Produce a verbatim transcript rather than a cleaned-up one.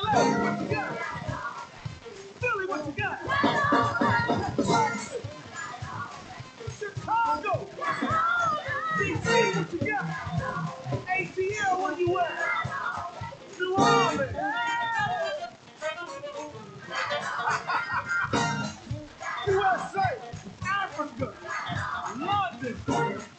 what you got? Philly, what you got? Chicago, D C, what you got? A T L, where you at? New Orleans, U S A, Africa, London.